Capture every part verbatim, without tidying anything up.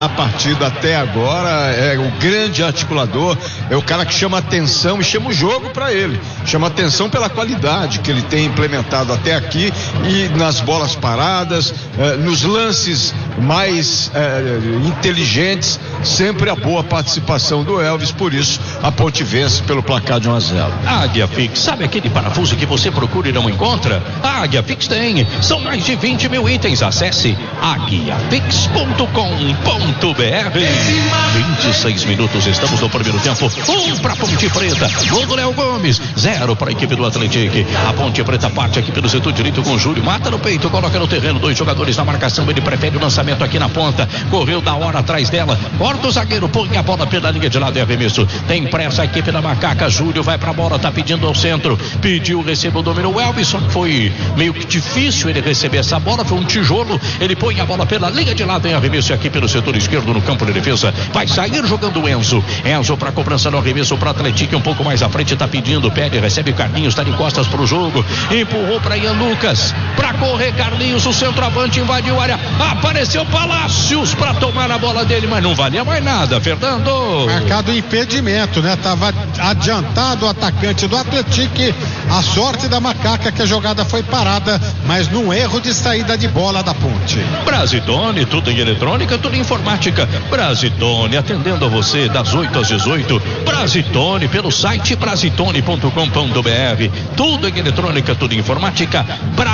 A partida até agora é o grande articulador, é o cara que chama atenção e chama o jogo para ele, chama atenção pela qualidade que ele tem implementado até aqui e nas bolas paradas, eh, nos lances mais eh, inteligentes, sempre a boa participação do Elvis, por isso a Ponte vence pelo placar de um a zero. Águia Fix, sabe aquele parafuso que você procura e não encontra? A Águia Fix tem, são mais de vinte mil itens, acesse águia fix ponto com ponto br. vinte e seis minutos, estamos no primeiro tempo. Um para Ponte Preta, gol do Léo Gomes, zero para a equipe do Atlético. A Ponte Preta parte aqui pelo setor direito com o Júlio, mata no peito, coloca no terreno, dois jogadores na marcação, ele prefere o lançamento aqui na ponta, correu da hora atrás dela, corta o zagueiro, põe a bola pela linha de lado e arremesso, tem pressa a equipe da Macaca, Júlio vai pra bola, tá pedindo ao centro, pediu, recebeu o domínio, o Elvis, foi meio que difícil ele receber essa bola, foi um tijolo, ele põe a bola pela linha de lado em arremesso aqui pelo setor esquerdo no campo de defesa, vai sair jogando o Enzo, Enzo pra cobrança no arremesso pro Atlético, um pouco mais à frente, tá pedindo, pede, recebe Carlinhos, tá de costas pro jogo, empurrou pra Ian Lucas, pra correr Carlinhos, o centroavante invadiu a área, apareceu Palácios pra tomar a bola dele, mas não valia mais nada, Fernando. Marcado impedimento, né? Tava adiantado o atacante do Atlético, a sorte da Macaca que a jogada foi parada, mas num erro de saída de bola da Ponte. Brasitone, tudo em eletrônica, tudo em informática. Brasitone, atendendo a você das oito às dezoito. Brasitone, pelo site brasitone ponto com ponto br. Tudo em eletrônica, tudo em informática.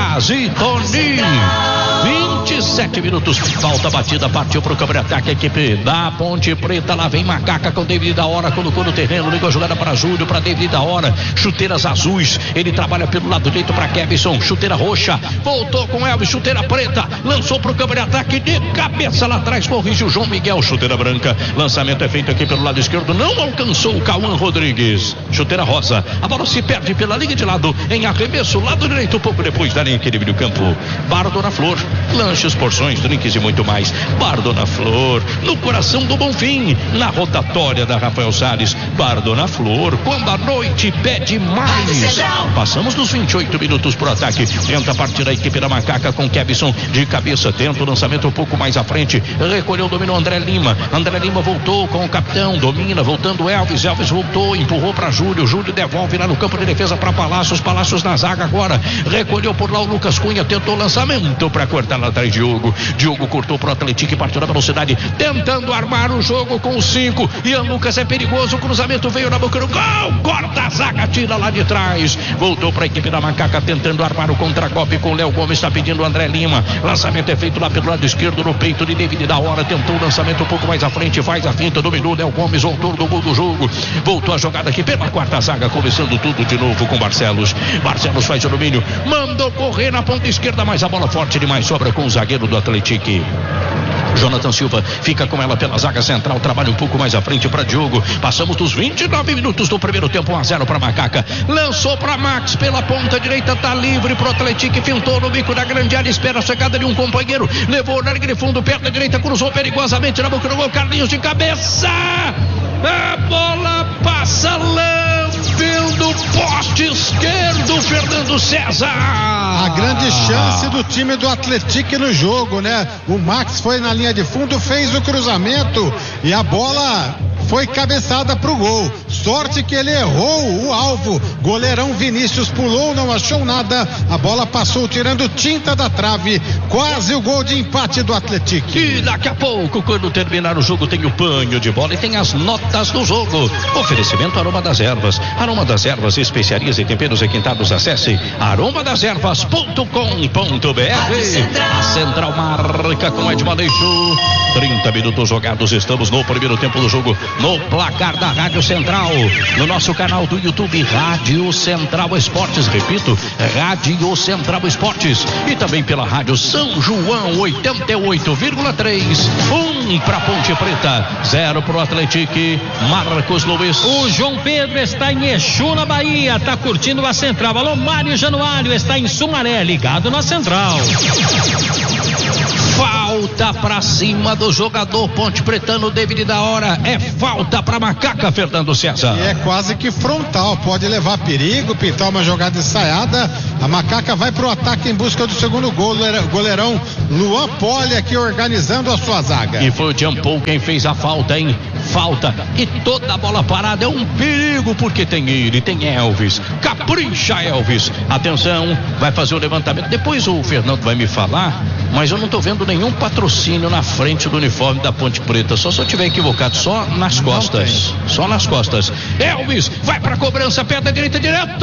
Brasitone. vinte e sete minutos. Falta batida, partiu pro contra-ataque a equipe da Ponte Preta. Lá vem Macaca com David da Hora, colocou no terreno, ligou a jogada para Júlio, para David da Hora. Chuteiras azuis, ele trabalha pelo lado direito para Kevson. Chuteira roxa, voltou com Elvis, chuteira preta, lançou pro contra-ataque de cabeça lá atrás, corrige o João Miguel, chuteira branca. Lançamento é feito aqui pelo lado esquerdo, não alcançou o Cauã Rodrigues. Chuteira rosa, a bola se perde pela linha de lado, em arremesso, lado direito, pouco depois da linha que divide o campo. Bar Dona Flor, lanches, porções, drinks e muito mais. Bar Dona Flor, no coração do Bonfim, na rotatória da Rafael Salles. Bar Dona Flor, quando a noite pede mais. Passamos dos vinte e oito minutos pro ataque. Tenta partir a equipe da Macaca com Kevson de cabeça, tenta o lançamento um pouco mais à frente, recolheu o domínio André Lima. André Lima voltou com o capitão, domina, voltando Elvis, Elvis voltou, empurrou para Júlio, Júlio devolve lá no campo de defesa para Palácios, Palácios na zaga agora, recolheu por lá o Lucas Cunha, tentou o lançamento para cortar lá atrás Diogo, Diogo cortou pro Atlético e partiu na velocidade, tentando armar o jogo com o cinco, Ian Lucas é perigoso, o cruzamento veio na boca do gol, corta a zaga, tira lá de trás, voltou para a equipe da Macaca, tentando armar o contragolpe com o Léo Gomes, está pedindo o André Lima, lançamento é feito lá pelo lado esquerdo, no peito de David da Hora, tentou o lançamento um pouco mais à frente, faz a finta, dominou Léo Gomes, autor do gol do jogo, voltou a jogada aqui pela quarta zaga, começando tudo de novo com Barcelos, Barcelos faz o domínio, mandou correr na ponta esquerda, mas a bola forte demais, sobra com o zagueiro do Atlético. Jonathan Silva fica com ela pela zaga central, trabalha um pouco mais à frente para Diogo. Passamos dos vinte e nove minutos do primeiro tempo, um a zero para Macaca. Lançou para Max pela ponta direita, tá livre pro Atlético, fintou no bico da grande área, espera a chegada de um companheiro, levou na linha de fundo, perna direita, cruzou perigosamente na boca do gol, Carlinhos de cabeça. A bola passa lambendo poste esquerdo, Fernando César. A grande chance do time do Atlético no jogo, né? O Max foi na linha de fundo, fez o cruzamento e a bola foi cabeçada pro gol. Sorte que ele errou o alvo. Goleirão Vinícius pulou, não achou nada. A bola passou tirando tinta da trave. Quase o gol de empate do Atlético. E daqui a pouco, quando terminar o jogo, tem o panho de bola e tem as notas do jogo. Oferecimento Aroma das Ervas. Aroma das Ervas, especiarias e temperos requintados. Acesse aroma das ervas ponto com ponto br. A Central marca com Edmar Deixou. trinta minutos jogados. Estamos no primeiro tempo do jogo. No placar da Rádio Central, no nosso canal do YouTube, Rádio Central Esportes, repito, Rádio Central Esportes, e também pela Rádio São João oitenta e oito vírgula três, um para Ponte Preta, zero pro Atlético. Marcos Luiz. O João Pedro está em Exu, na Bahia, tá curtindo a Central. Alô, Mário Januário está em Sumaré, ligado na Central. Falta pra cima do jogador Ponte Pretano, David da hora. É falta pra Macaca, Fernando César. E é quase que frontal, pode levar perigo, pintar uma jogada ensaiada. A Macaca vai pro ataque em busca do segundo gol. Goleirão Luan Poli aqui organizando a sua zaga. E foi o Jampou quem fez a falta, hein? Falta. E toda a bola parada é um perigo, porque tem ele, tem Elvis. Capricha, Elvis. Atenção, vai fazer o levantamento. Depois o Fernando vai me falar, mas eu não tô vendo nenhum patrocínio na frente do uniforme da Ponte Preta. Só se eu tiver equivocado, só nas costas. Só nas costas. Elvis vai pra cobrança, perna direita, direto.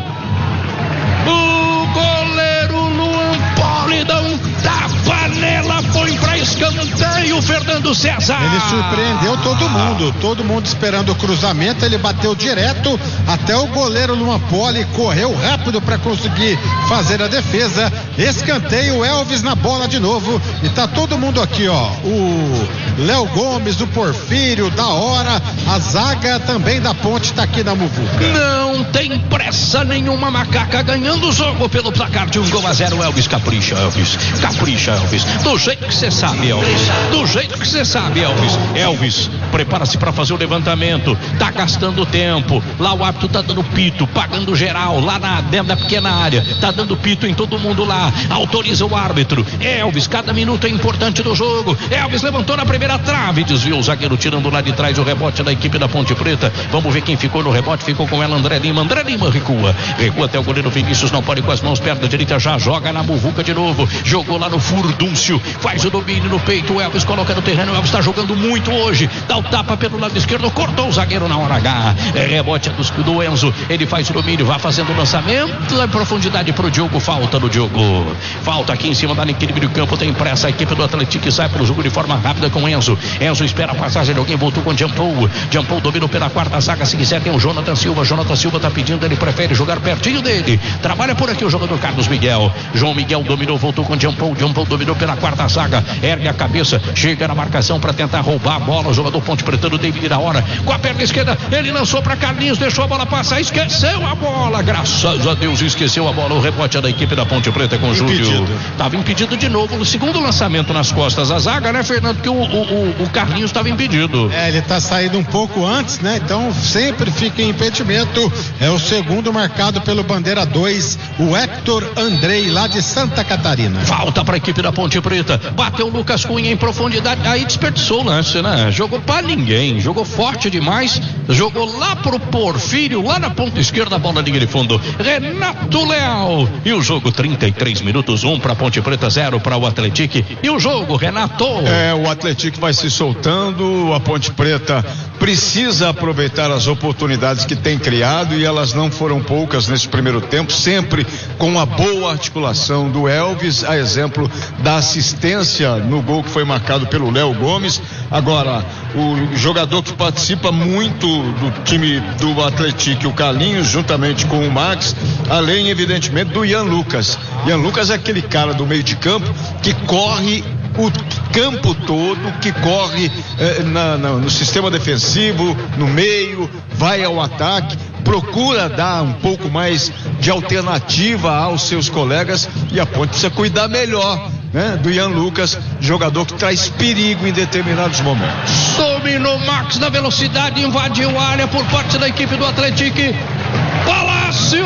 O goleiro Luan Poli dá um tapa nela, põe pra escanteio, Fernando César. Ele surpreendeu todo mundo, todo mundo esperando o cruzamento, ele bateu direto até o goleiro Luan Poli, correu rápido para conseguir fazer a defesa. Escanteio, Elvis na bola de novo, e tá todo mundo aqui, ó, o Léo Gomes, o Porfírio, da hora, a zaga também da Ponte tá aqui na Muvuca. Não tem pressa nenhuma, Macaca ganhando o jogo pelo placar de um gol a zero. Elvis, capricha, Elvis, capricha, Elvis, do jeito que você sabe, Elvis, do jeito que você sabe, Elvis. Elvis, prepara-se para fazer o levantamento, tá gastando tempo, lá o árbitro tá dando pito, pagando geral, lá na, dentro da pequena área, tá dando pito em todo mundo lá, autoriza o árbitro. Elvis, cada minuto é importante do jogo. Elvis levantou na primeira trave, desviou o zagueiro, tirando lá de trás o rebote da equipe da Ponte Preta. Vamos ver quem ficou no rebote, ficou com ela, André Lima. André Lima recua, recua até o goleiro Vinícius, não pode com as mãos, perna direita, já joga na Muvuca de novo, jogou lá no Furdúncio, faz o domínio no peito, o Elvis coloca no terreno, o Elvis está jogando muito hoje, dá o tapa pelo lado esquerdo, cortou o zagueiro na hora H, é rebote do, do Enzo, ele faz o domínio, vai fazendo o lançamento em profundidade pro Diogo, falta no Diogo, falta aqui em cima da equilíbrio do campo, tem pressa, a equipe do Atlético sai pro jogo de forma rápida com Enzo, Enzo espera a passagem de alguém, voltou com Jampou, Jampou dominou pela quarta zaga, se quiser tem o Jonathan Silva, Jonathan Silva tá pedindo, ele prefere jogar pertinho dele, trabalha por aqui o jogador Carlos Miguel, João Miguel dominou, voltou com Jampou, Jampou dominou pela quarta zaga, ergue a cabeça, chega na marcação para tentar roubar a bola, o jogador Ponte Pretano, David da hora, com a perna esquerda, ele lançou para Carlinhos, deixou a bola passar, esqueceu a bola, graças a Deus esqueceu a bola, o rebote é da equipe da Ponte Preta com o Júlio, estava impedido de novo, no segundo lançamento nas costas da zaga, né, Fernando, que o, o, o Carlinhos estava impedido. É, ele tá saindo um pouco antes, né, então sempre fica em impedimento, é o segundo marcado pelo bandeira dois, o Hector Andrei, lá de Santa Catarina. Falta para a equipe da Ponte Preta, bateu o Lucas Cunha em profundidade, aí desperdiçou o lance, né? Jogou para ninguém, jogou forte demais, jogou lá pro Porfírio, lá na ponta esquerda, a bola linha de fundo. Renato Leal, e o jogo trinta e três minutos, um para Ponte Preta, zero para o Atlético. E o jogo, Renato? É, o Atlético vai se soltando, a Ponte Preta precisa aproveitar as oportunidades que tem criado, e elas não foram poucas nesse primeiro tempo, sempre com a boa articulação do Elvis, a exemplo da assistência no gol que foi marcado pelo Léo Gomes. Agora, o jogador que participa muito do time do Atlético, o Carlinhos, juntamente com o Max, além, evidentemente, do Ian Lucas. Ian Lucas é aquele cara do meio de campo que corre o campo todo, que corre eh, na, na, no sistema defensivo, no meio, vai ao ataque, procura dar um pouco mais de alternativa aos seus colegas, e a Ponte precisa cuidar melhor, né, do Ian Lucas, jogador que traz perigo em determinados momentos. Dominou Max na velocidade, invadiu a área por parte da equipe do Atlético. Palácios!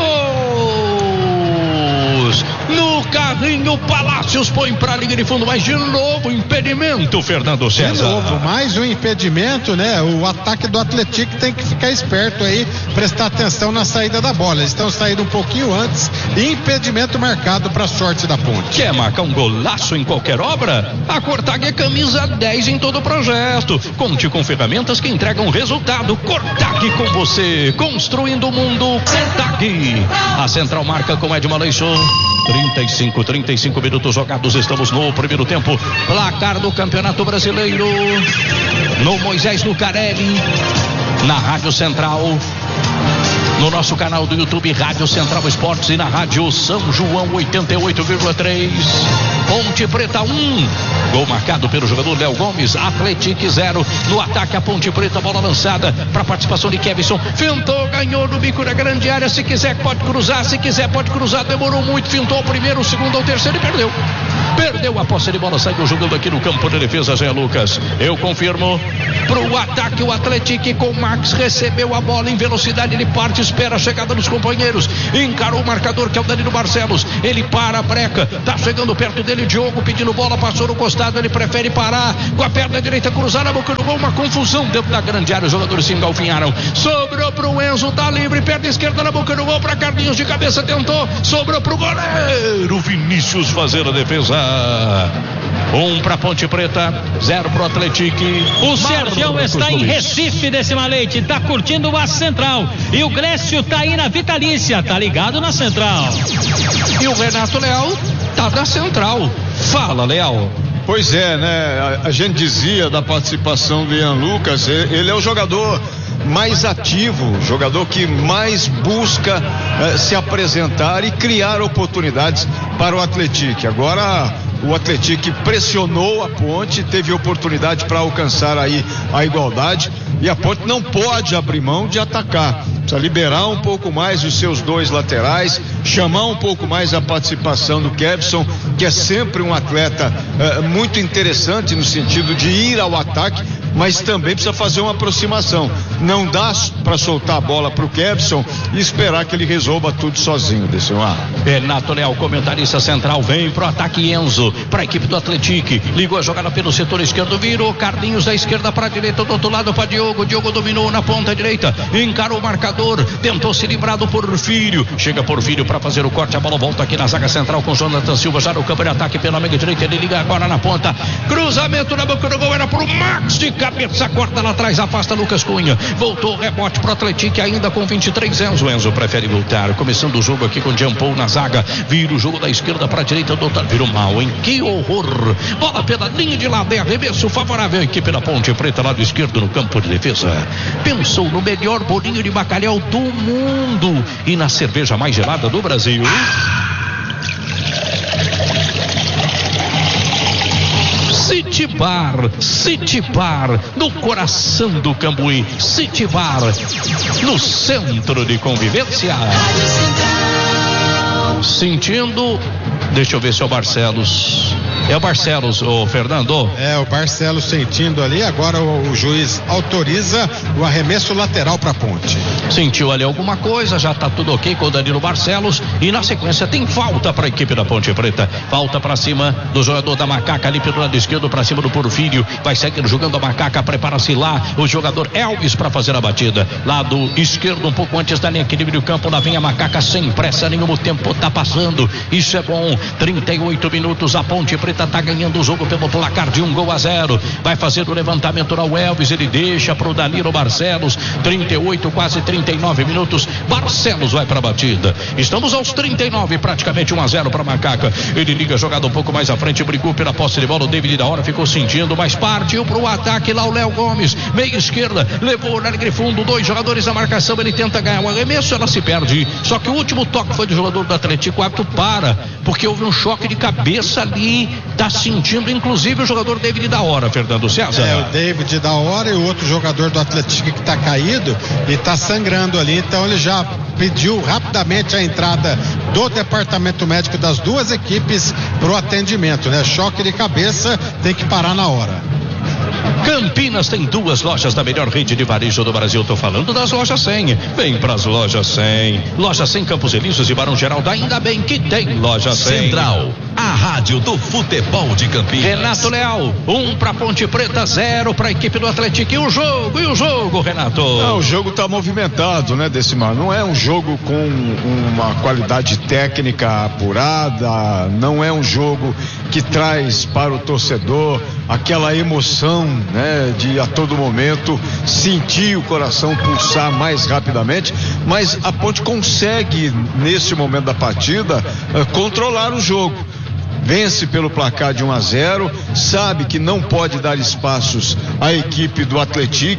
No carrinho, Palácios põe para a linha de fundo, mas de novo impedimento, Fernando César. De novo, mais um impedimento, né? O ataque do Atlético tem que ficar esperto aí, prestar atenção na saída da bola. Eles estão saindo um pouquinho antes, impedimento marcado para a sorte da Ponte. Quer marcar um golaço em qualquer obra? A Cortag é camisa dez em todo o projeto. Conte com ferramentas que entregam resultado. Cortag com você, construindo o mundo. Cortag. A central marca com Edma Leison. trinta e cinco, trinta e cinco minutos jogados, estamos no primeiro tempo. Placar do Campeonato Brasileiro no Moisés Lucarelli, na Rádio Central. No nosso canal do YouTube, Rádio Central Esportes, e na Rádio São João oitenta e oito vírgula três. Ponte Preta um. Gol marcado pelo jogador Léo Gomes. Atlético zero. No ataque a Ponte Preta, bola lançada para participação de Kevson. Fintou, ganhou no bico da grande área. Se quiser pode cruzar, se quiser pode cruzar. Demorou muito, fintou o primeiro, o segundo, o terceiro e perdeu. Perdeu a posse de bola, saiu jogando aqui no campo de defesa, Zé Lucas. Eu confirmo. Pro ataque o Atlético com o Max, recebeu a bola em velocidade, ele parte, espera a chegada dos companheiros, encarou o marcador que é o Danilo Barcelos, ele para a breca, tá chegando perto dele Diogo pedindo bola, passou no costado, ele prefere parar, com a perna direita cruzar na boca do gol, uma confusão dentro da grande área, os jogadores se engalfinharam, sobrou pro Enzo, tá livre, perna esquerda na boca do gol, pra Carlinhos de cabeça, tentou, sobrou pro goleiro Vinícius fazer a defesa. Um para Ponte Preta, zero pro Atlético. O Sergião está em Recife, Decima Leite, tá curtindo a Central. E o Grécio tá aí na Vitalícia, tá ligado na Central. E o Renato Leal tá na Central. Fala, Leal. Pois é, né? A, a gente dizia da participação do Ian Lucas, ele é o jogador mais ativo, jogador que mais busca eh, se apresentar e criar oportunidades para o Atlético. Agora o Atlético pressionou a Ponte, teve oportunidade para alcançar aí a igualdade, e a Ponte não pode abrir mão de atacar. Precisa liberar um pouco mais os seus dois laterais, chamar um pouco mais a participação do Kevson, que é sempre um atleta eh, muito interessante no sentido de ir ao ataque, mas também precisa fazer uma aproximação. Não dá para soltar a bola para o Kevson e esperar que ele resolva tudo sozinho, desse lado. Renato Leal, comentarista central, vem pro ataque Enzo, para a equipe do Atlético, ligou a jogada pelo setor esquerdo, virou Carlinhos da esquerda para a direita, do outro lado para Diogo, Diogo dominou na ponta direita, encarou o marcador, tentou se livrar do Porfírio, chega Porfírio para fazer o corte, a bola volta aqui na zaga central com Jonathan Silva, já no campo de ataque pela meia direita, ele liga agora na ponta, cruzamento na boca do gol, era pro Max de cabeça, corta lá atrás, afasta Lucas Cunha, voltou, rebote pro Atlético ainda com vinte e três, Enzo, Enzo prefere voltar, começando o jogo aqui com Jean Paul na zaga, vira o jogo da esquerda para a direita, do outro, virou mal, hein, que horror, bola pela linha de lado, é arremesso favorável à equipe da Ponte Preta, lado esquerdo no campo de defesa, pensou no melhor bolinho de bacalhau do mundo e na cerveja mais gelada do Brasil. City Bar, City Bar, no coração do Cambuí, City Bar, no centro de convivência. Sentindo, deixa eu ver se é o Barcelos. É o Barcelos, o Fernando. É, o Barcelos sentindo ali, agora o, o juiz autoriza o arremesso lateral para a Ponte. Sentiu ali alguma coisa, já tá tudo ok com o Danilo Barcelos, e na sequência tem falta para a equipe da Ponte Preta. Falta para cima do jogador da Macaca ali pelo lado esquerdo, para cima do Porfírio. Vai seguir jogando a Macaca, prepara-se lá o jogador Elvis para fazer a batida. Lado esquerdo, um pouco antes da linha equilíbrio do campo, lá vem a Macaca sem pressa nenhuma, o tempo tá passando. Isso é bom. trinta e oito minutos, a Ponte Preta tá ganhando o jogo pelo placar de um gol a zero. Vai fazer o levantamento no Elvis, ele deixa pro Danilo Barcelos. trinta e oito, quase trinta e nove minutos. Barcelos vai pra batida. Estamos aos trinta e nove, praticamente um a zero pra Macaca. Ele liga a jogada um pouco mais à frente, brigou pela posse de bola. O David da hora ficou sentindo, mas partiu pro ataque lá o Léo Gomes, meia esquerda, levou na linha de fundo, dois jogadores na marcação. Ele tenta ganhar o arremesso, ela se perde. Só que o último toque foi do jogador do Atlético. O árbitro para, porque houve um choque de cabeça ali. Tá sentindo, inclusive, o jogador David da hora, Fernando César. É, o David da hora e o outro jogador do Atlético que tá caído e tá sangrando ali, então ele já pediu rapidamente a entrada do departamento médico das duas equipes pro atendimento, né? Choque de cabeça, tem que parar na hora. Campinas tem duas lojas da melhor rede de varejo do Brasil. Tô falando das lojas cem. Vem pras lojas cem. Loja cem, Campos Elíseos e Barão Geraldo. Ainda bem que tem loja cem. Central, a rádio do futebol de Campinas. Renato Leal, um pra Ponte Preta, zero pra equipe do Atlético. E o jogo, e o jogo, Renato? Não, o jogo tá movimentado, né, Decimar? Não é um jogo com uma qualidade técnica apurada, não é um jogo que traz para o torcedor aquela emoção, né, de a todo momento sentir o coração pulsar mais rapidamente, mas a Ponte consegue nesse momento da partida uh, controlar o jogo. Vence pelo placar de um a zero, sabe que não pode dar espaços à equipe do Atlético,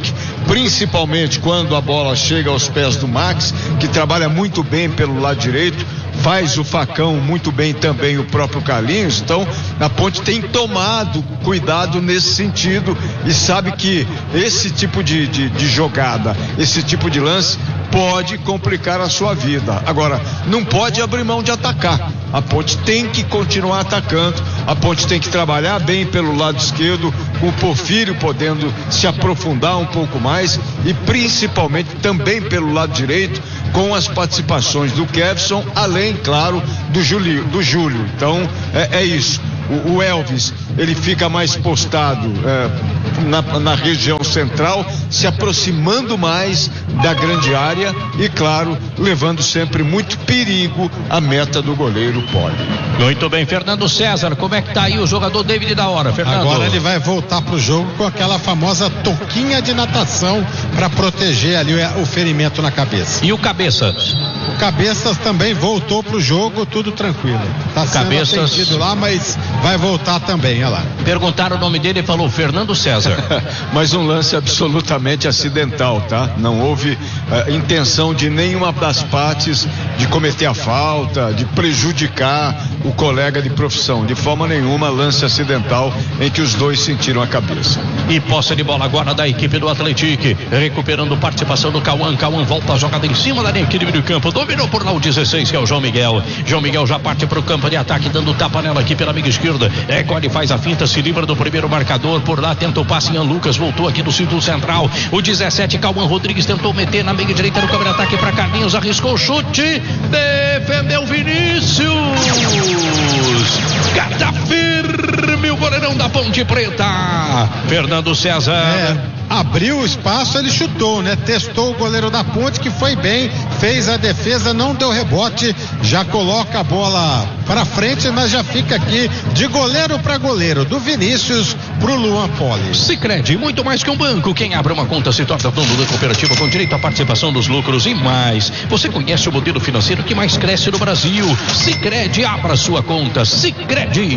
principalmente quando a bola chega aos pés do Max, que trabalha muito bem pelo lado direito, faz o facão muito bem também o próprio Carlinhos. Então a Ponte tem tomado cuidado nesse sentido e sabe que esse tipo de, de, de jogada, esse tipo de lance pode complicar a sua vida. Agora, não pode abrir mão de atacar. A Ponte tem que continuar atacando, a Ponte tem que trabalhar bem pelo lado esquerdo, com o Porfírio podendo se aprofundar um pouco mais e principalmente também pelo lado direito, com as participações do Kevson, além, claro, do Júlio. Do Júlio. Então, é, é isso. O, o Elvis, ele fica mais postado é, na, na região central, se aproximando mais da grande área e, claro, levando sempre muito perigo à meta do goleiro Poli. Muito bem, Fernando César, como é que tá aí o jogador David da hora, Fernando? Agora ele vai voltar pro jogo com aquela famosa toquinha de natação para proteger ali o, o ferimento na cabeça. E o Cabeças? O Cabeças também voltou pro jogo, tudo tranquilo. Tá sendo Cabeças atendido lá, mas vai voltar também, olha lá. Perguntaram o nome dele e falou Fernando César. Mas um lance absolutamente acidental, tá? Não houve uh, intenção de nenhuma das partes de cometer a falta, de prejudicar o colega de profissão. De forma nenhuma, lance acidental em que os dois sentiram a cabeça. E posse de bola agora da equipe do Atlético, recuperando participação do Cauã. Cauã volta a jogada em cima da linha aqui do campo. Dominou por lá o dezesseis, que é o João Miguel. João Miguel já parte para o campo de ataque, dando tapa nela aqui pela amiga esquerda. É, Cole faz a finta, se livra do primeiro marcador. Por lá tenta o passe. Ian Lucas voltou aqui do círculo central. O dezessete, Cauã Rodrigues, tentou meter na meia direita no campo de ataque para Carlinhos. Arriscou o chute. Defendeu Vinícius. Gata firme o goleirão da Ponte Preta. Fernando César. É, abriu o espaço, ele chutou, né? Testou o goleiro da Ponte, que foi bem, fez a defesa, não deu rebote, já coloca a bola para frente, mas já fica aqui de goleiro para goleiro, do Vinícius pro Luan Poli. Sicredi, muito mais que um banco. Quem abre uma conta se torna dono da cooperativa com direito à participação dos lucros e mais. Você conhece o modelo financeiro que mais cresce no Brasil? Sicredi, abra sua conta. Sicredi.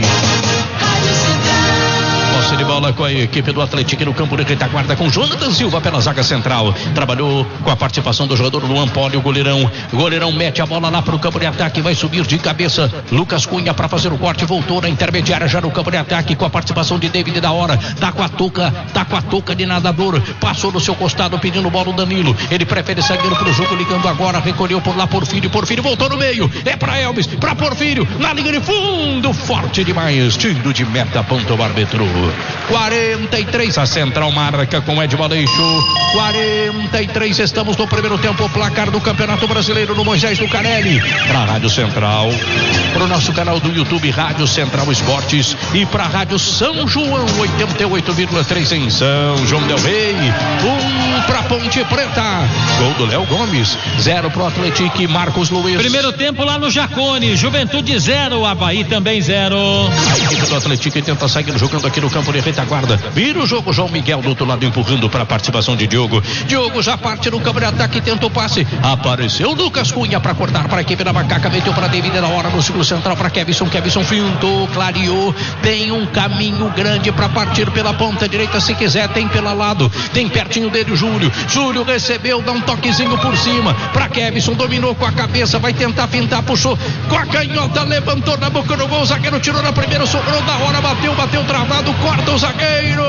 Posse de bola com a equipe do Atlético no campo de retaguarda com Jonathan Silva pela zaga central. Trabalhou com a participação do jogador Luan Poli, o goleirão. O goleirão mete a bola lá pro campo de ataque, vai subir de cabeça. Lucas Cunha para fazer o corte, voltou na intermediária já no campo de ataque com a participação de David da hora. Tá com a touca, tá com a touca de nadador. Passou no seu costado pedindo bola o Danilo. Ele prefere seguir pro jogo, ligando agora, recolheu por lá Porfírio. Porfírio voltou no meio. É pra Elvis, pra Porfírio, na linha de fundo, forte demais. Tiro de meta, aponta o árbitro. quarenta e três, a central marca com Ed Valeixo. quarenta e três, estamos no primeiro tempo. O placar do Campeonato Brasileiro no Moisés Lucarelli. Para a Rádio Central, para o nosso canal do YouTube, Rádio Central Esportes, e para a Rádio São João, oitenta e oito vírgula três em São João del Rei. Um para Ponte Preta. Gol do Léo Gomes. Zero pro Atlético, Marcos Luiz. Primeiro tempo lá no Jacone. Juventude zero, Avaí também zero. A equipe do Atlético tenta sair jogando aqui no campo de retaguarda. Vira o jogo, João Miguel do outro lado empurrando para a participação de Diogo. Diogo já parte no campo de ataque, tenta o passe. Apareceu Lucas Cunha para cortar para a equipe da Macaca. Meteu para David na hora no círculo central para Kevson. Kevson fintou, clareou. Tem um caminho grande para partir pela ponta direita. Se quiser, tem pela lado. Tem pertinho dele o Júlio. Júlio recebeu, dá um toquezinho por cima para Kevson. Dominou com a cabeça, vai tentar fintar, puxou com a canhota, levantou na boca do gol. O zagueiro tirou na primeira, sobrou da hora, bateu, bateu travado, corta o zagueiro.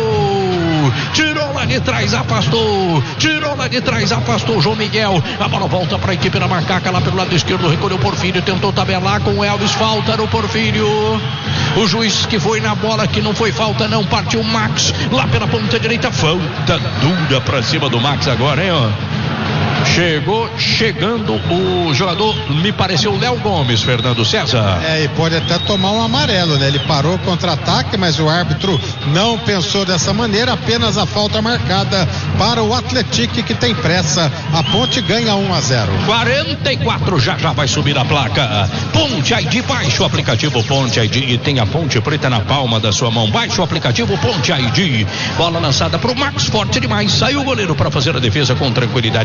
Tirou lá de trás, afastou. Tirou lá de trás, afastou João Miguel. A bola volta para a equipe da Macaca lá pelo lado esquerdo. Recolheu Porfírio, tentou tabelar com o Elvis. Falta no Porfírio. O juiz que foi na bola, que não foi falta, não. Partiu o Max lá pela ponta direita. Falta dura para cima do Max agora, hein, ó. Chegou, chegando o jogador, me pareceu o Léo Gomes, Fernando César. É, e pode até tomar um amarelo, né? Ele parou contra-ataque, mas o árbitro não pensou dessa maneira, apenas a falta marcada para o Atlético, que tem pressa. A Ponte ganha um a zero. quarenta e quatro, já já vai subir a placa. Ponte I D, baixe o aplicativo Ponte I D e tem a Ponte Preta na palma da sua mão. Baixe o aplicativo Ponte I D. Bola lançada para o Max, forte demais. Saiu o goleiro para fazer a defesa com tranquilidade. Vinícius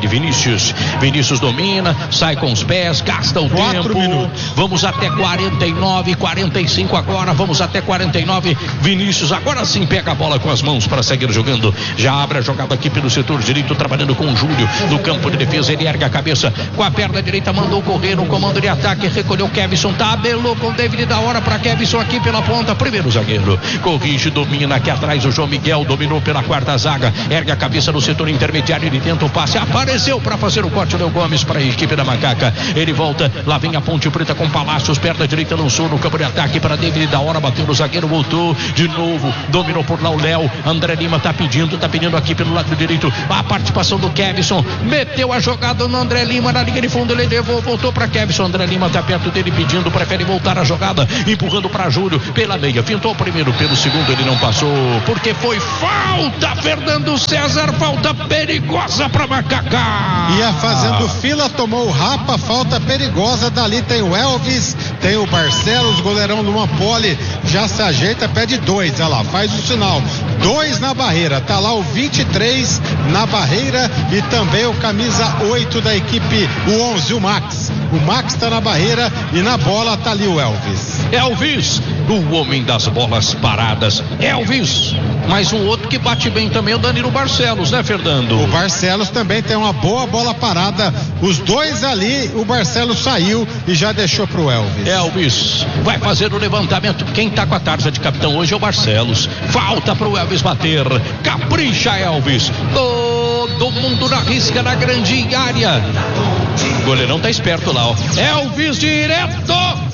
Vinícius. Vinícius domina, sai com os pés, gasta o Quatro tempo. minutos. Vamos até quarenta e nove, quarenta e cinco agora, vamos até quarenta e nove. Vinícius agora sim pega a bola com as mãos para seguir jogando. Já abre a jogada aqui pelo setor direito, trabalhando com o Júlio no campo de defesa. Ele ergue a cabeça com a perna direita, mandou correr no comando de ataque, recolheu o Kevson, tabelou com o David da hora para Kevson aqui pela ponta. Primeiro zagueiro, corrige, domina aqui atrás. O João Miguel dominou pela quarta zaga, ergue a cabeça no setor intermediário. Ele tenta o passe, apareceu para fazer o corte. Léo Gomes para a equipe da Macaca. Ele volta, lá vem a Ponte Preta com Palácios, perna direita, lançou no campo de ataque para David da hora, bateu no zagueiro, voltou de novo, dominou por lá o Léo. André Lima tá pedindo, tá pedindo aqui pelo lado direito a participação do Kevson, meteu a jogada no André Lima na linha de fundo, ele levou, voltou para Kevson. André Lima tá perto dele pedindo, prefere voltar a jogada, empurrando para Júlio pela meia, fintou o primeiro, pelo segundo ele não passou, porque foi falta. Fernando César, falta perigosa para Macaca. Ia fazendo fila, tomou o Rapa, falta perigosa. Dali tem o Elvis, tem o Barcelos, goleirão Luan Poli já se ajeita, pede dois, olha lá, faz o sinal, dois na barreira, tá lá o vinte e três na barreira e também o camisa oito da equipe, o onze, o Max. O Max tá na barreira e na bola tá ali o Elvis. Elvis, o homem das bolas paradas. Elvis, mais um outro que bate bem também, o Danilo Barcelos, né, Fernando? O Barcelos também tem uma boa bola parada. Os dois ali, o Barcelos saiu e já deixou pro Elvis. Elvis vai fazer o levantamento. Quem tá com a tarja de capitão hoje é o Barcelos. Falta pro Elvis bater. Capricha, Elvis. Todo mundo na risca, na grande área. O goleirão tá esperto lá, ó. Elvis direto.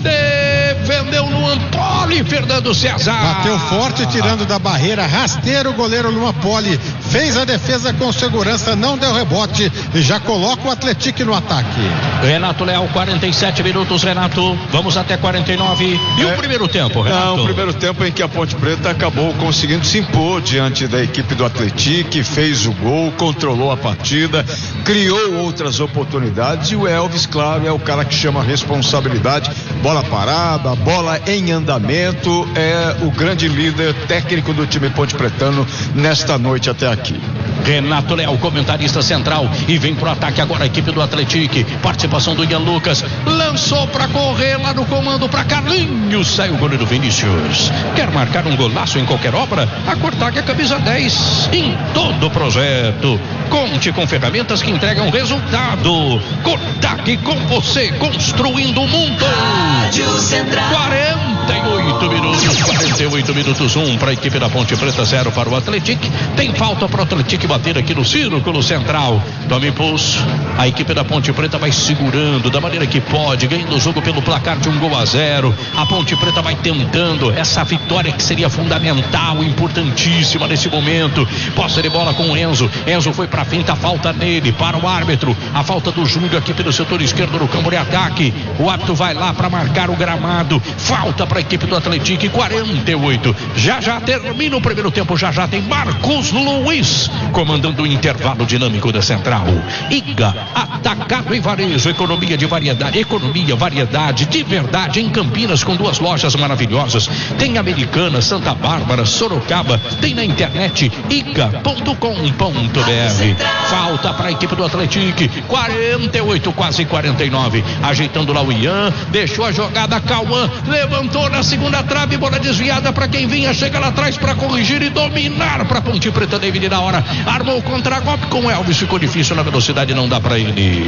Defendeu Luan Poli, Fernando César. Bateu forte, tirando da barreira, rasteiro, o goleiro Luan Poli fez a defesa com segurança, não deu rebote e já coloca o Atlético no ataque. Renato Leal, quarenta e sete minutos, Renato. Vamos até quarenta e nove. E é. o primeiro tempo, Renato? Não, o primeiro tempo em que a Ponte Preta acabou conseguindo se impor diante da equipe do Atlético, fez o gol, controlou a partida, criou outras oportunidades e o Elvis, claro, é o cara que chama a responsabilidade. Bola parada, bola em andamento, é o grande líder técnico do time Ponte Pretano nesta noite até aqui. Renato Leal, comentarista central, e vem pro ataque agora a equipe do Atlético. Participação do Ian Lucas, lançou pra correr lá no comando pra Carlinhos, sai o goleiro Vinícius. Quer marcar um golaço em qualquer obra? A Cortag é camisa dez em todo o projeto. Conte com ferramentas que entregam resultado. Cortag com você, construindo o mundo. Rádio Central. quarenta e oito minutos, quarenta e oito minutos, um para a equipe da Ponte Preta, zero para o Atlético. Tem falta para o Atlético bater aqui no círculo central. Toma impulso. A equipe da Ponte Preta vai segurando da maneira que pode, ganhando o jogo pelo placar de um gol a zero. A Ponte Preta vai tentando essa vitória que seria fundamental, importantíssima nesse momento. Posse de bola com o Enzo. Enzo foi para finta, falta nele, para o árbitro. A falta do Júlio aqui pelo setor esquerdo no campo de ataque. O árbitro vai lá para marcar o gramado. Falta para a equipe do Atlético, quarenta e oito. Já já termina o primeiro tempo, já já tem Marcos Luiz comandando o intervalo dinâmico da Central. I G A, atacado e varejo, economia de variedade, economia, variedade de verdade em Campinas, com duas lojas maravilhosas. Tem Americana, Santa Bárbara, Sorocaba, tem na internet iga ponto com ponto br. Falta para a equipe do Atlético, quarenta e oito, quase quarenta e nove. Ajeitando lá o Ian, deixou a jogada, Cauã levantou na segunda trave, bola desviada para quem vinha, chega lá atrás para corrigir e dominar para Ponte Preta. David na hora, armou o contra-golpe com o Elvis, ficou difícil na velocidade, não dá para ele.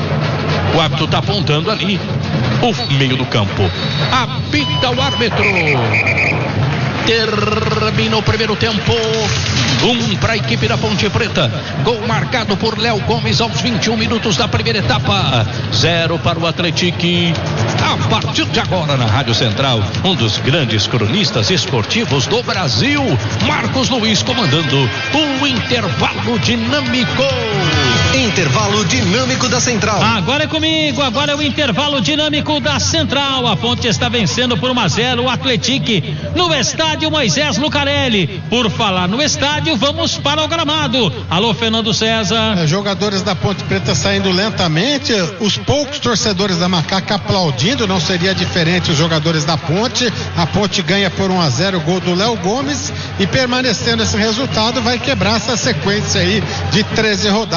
O árbitro tá apontando ali o meio do campo. Apita o árbitro. Termina o primeiro tempo. Um para a equipe da Ponte Preta. Gol marcado por Léo Gomes aos vinte e um minutos da primeira etapa. Zero para o Atlético. A partir de agora na Rádio Central, um dos grandes cronistas esportivos do Brasil, Marcos Luiz, comandando o intervalo dinâmico. Intervalo dinâmico da Central. Agora é comigo, agora é o intervalo dinâmico da Central. A Ponte está vencendo por um a zero o Atlético no estádio Moisés Lucarelli. Por falar no estádio, vamos para o gramado. Alô, Fernando César. É, jogadores da Ponte Preta saindo lentamente, os poucos torcedores da Macaca aplaudindo, não seria diferente os jogadores da Ponte. A Ponte ganha por um a zero o gol do Léo Gomes e permanecendo esse resultado vai quebrar essa sequência aí de treze rodadas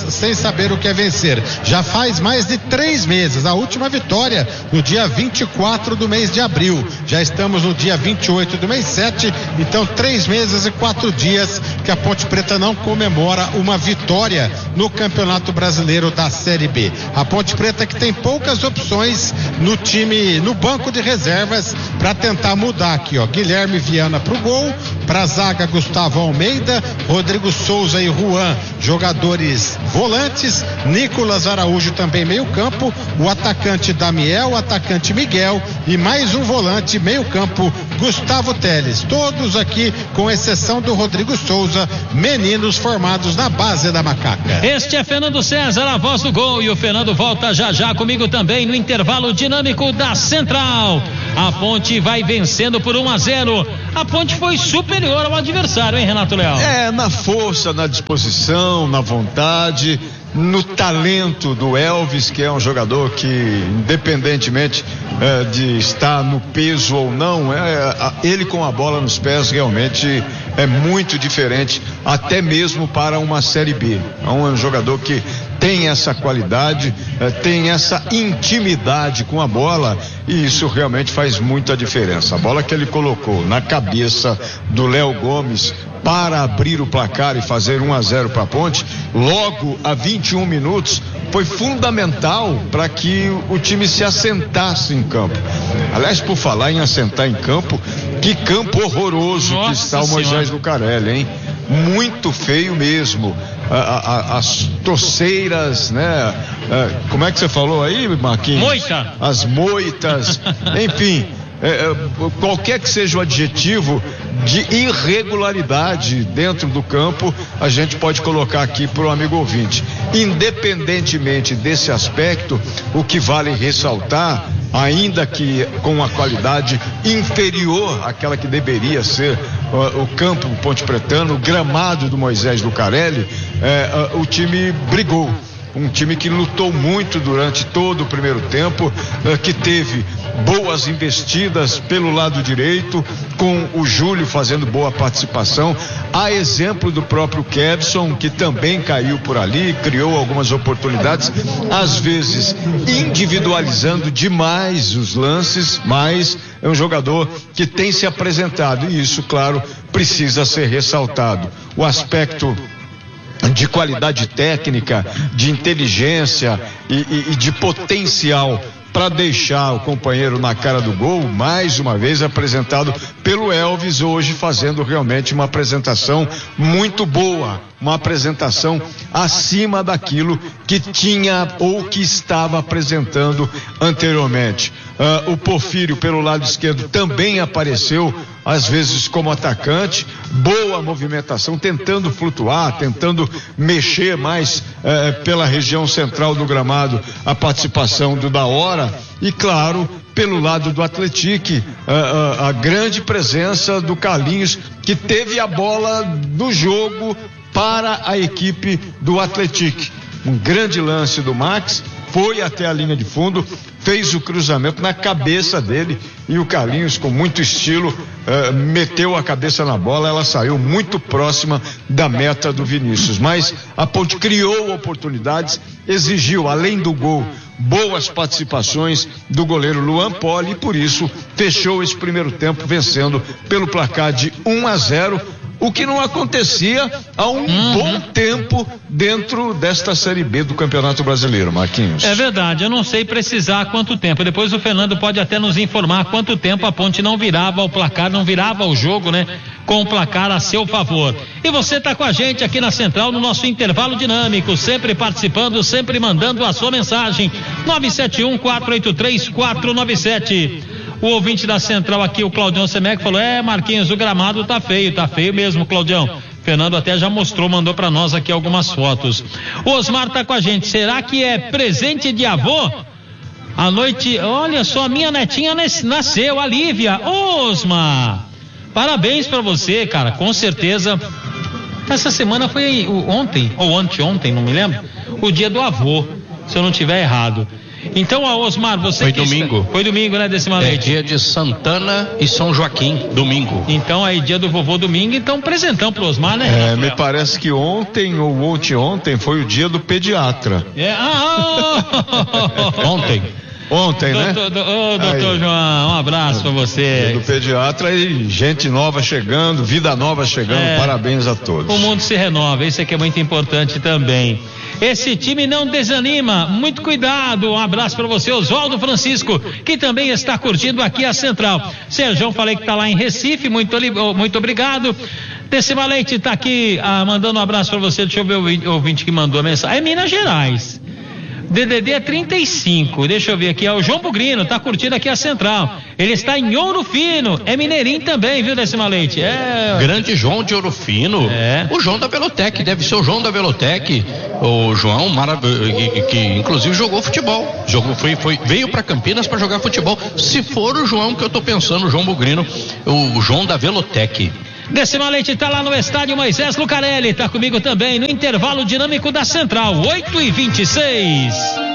sem saber o que é vencer. Já faz mais de três meses, a última vitória no dia vinte e quatro do mês de abril. Já estamos no dia vinte e oito do mês sete, então três meses e quatro dias que a Ponte Preta não comemora uma vitória no Campeonato Brasileiro da Série B. A Ponte Preta que tem poucas opções no time, no banco de reservas para tentar mudar aqui, ó. Guilherme Viana pro gol, pra zaga Gustavo Almeida, Rodrigo Souza e Juan, jogadores volantes, Nicolas Araújo também meio campo, o atacante Damiel, o atacante Miguel e mais um volante meio campo, Gustavo Teles. Todos aqui, com exceção do Rodrigo Souza, meninos formados na base da Macaca. Este é Fernando César, a voz do gol, e o Fernando volta já já comigo também no intervalo dinâmico da Central. A Ponte vai vencendo por um a zero. A Ponte foi superior ao adversário, hein, Renato Leal? É, na força, na disposição, na vontade, no talento do Elvis, que é um jogador que, independentemente é, de estar no peso ou não, é, ele com a bola nos pés realmente é muito diferente, até mesmo para uma Série B. É um jogador que tem essa qualidade, é, tem essa intimidade com a bola, e isso realmente faz muita diferença. A bola que ele colocou na cabeça do Léo Gomes para abrir o placar e fazer um a zero para a Ponte, logo a vinte e um minutos, foi fundamental para que o time se assentasse em campo. Aliás, por falar em assentar em campo, que campo horroroso. Nossa, que está o Moisés Lucarelli, hein? Muito feio mesmo. A, a, as torceiras, né? A, como é que você falou aí, Marquinhos? Moita. As moitas, enfim. É, é, qualquer que seja o adjetivo de irregularidade dentro do campo, a gente pode colocar aqui para o amigo ouvinte. Independentemente desse aspecto, o que vale ressaltar, ainda que com a qualidade inferior àquela que deveria ser uh, o campo Ponte Pretano, o gramado do Moisés Lucarelli, uh, uh, o time brigou. Um time que lutou muito durante todo o primeiro tempo, uh, que teve boas investidas pelo lado direito, com o Júlio fazendo boa participação, a exemplo do próprio Kevson, que também caiu por ali, criou algumas oportunidades, às vezes individualizando demais os lances, mas é um jogador que tem se apresentado, e isso, claro, precisa ser ressaltado. O aspecto de qualidade técnica, de inteligência e, e, e de potencial para deixar o companheiro na cara do gol, mais uma vez apresentado pelo Elvis, hoje fazendo realmente uma apresentação muito boa, uma apresentação acima daquilo que tinha ou que estava apresentando anteriormente. Uh, o Porfírio pelo lado esquerdo também apareceu, às vezes como atacante, boa movimentação, tentando flutuar, tentando mexer mais uh, pela região central do gramado, a participação do Da Hora, e claro, pelo lado do Atlético, uh, uh, a grande presença do Carlinhos, que teve a bola do jogo para a equipe do Atlético. Um grande lance do Max, foi até a linha de fundo, fez o cruzamento na cabeça dele, e o Carlinhos, com muito estilo, uh, meteu a cabeça na bola, ela saiu muito próxima da meta do Vinícius. Mas a Ponte criou oportunidades, exigiu, além do gol, boas participações do goleiro Luan Poli, e por isso fechou esse primeiro tempo vencendo pelo placar de um a zero, o que não acontecia há um uhum. bom tempo dentro desta Série B do Campeonato Brasileiro, Marquinhos. É verdade, eu não sei precisar quanto tempo, depois o Fernando pode até nos informar quanto tempo a Ponte não virava o placar, não virava o jogo, né? Com o placar a seu favor. E você tá com a gente aqui na Central, no nosso intervalo dinâmico, sempre participando, sempre mandando a sua mensagem, nove sete um, quatro oito três, quatro nove sete. O ouvinte da Central aqui, o Claudião Semec, falou: é, Marquinhos, o gramado tá feio, tá feio mesmo, Claudião. Fernando até já mostrou, mandou pra nós aqui algumas fotos. O Osmar tá com a gente, será que é presente de avô? À noite, olha só, a minha netinha nasceu, a Lívia. Ô, Osmar, parabéns pra você, cara, com certeza. Essa semana foi ontem, ou anteontem, não me lembro, o dia do avô, se eu não tiver errado. Então, ó, Osmar, você Foi que domingo. Está... Foi domingo, né, Decima É Leite? dia de Santana e São Joaquim, domingo. Então, aí, dia do vovô domingo, então presentão pro Osmar, né? É, me parece que ontem ou ontem ontem foi o dia do pediatra. É, ah, oh, Ontem. Ontem, né? Ô, doutor Aí. João, um abraço pra você. Do pediatra e gente nova chegando, vida nova chegando, É. parabéns a todos. O mundo se renova, isso aqui é muito importante também. Esse time não desanima, muito cuidado, um abraço para você, Oswaldo Francisco, que também está curtindo aqui a Central. Sérgio, falei que está lá em Recife, muito, muito obrigado. Decima Leite está aqui ah, mandando um abraço para você, deixa eu ver o ouvinte que mandou a mensagem. É Minas Gerais. D D D é trinta e cinco, deixa eu ver aqui, é o João Bugrino, tá curtindo aqui a Central. Ele está em Ouro Fino, é mineirinho também, viu, Decima Leite? É... Grande João de Ouro Fino. É. O João da Velotec, deve ser o João da Velotec. O João, marav- que, que inclusive jogou futebol. Jogou, foi, foi, veio para Campinas para jogar futebol. Se for o João que eu tô pensando, o João Bugrino, o João da Velotec. Decima Leite está lá no estádio Moisés Lucarelli, está comigo também no intervalo dinâmico da Central, oito e vinte e seis.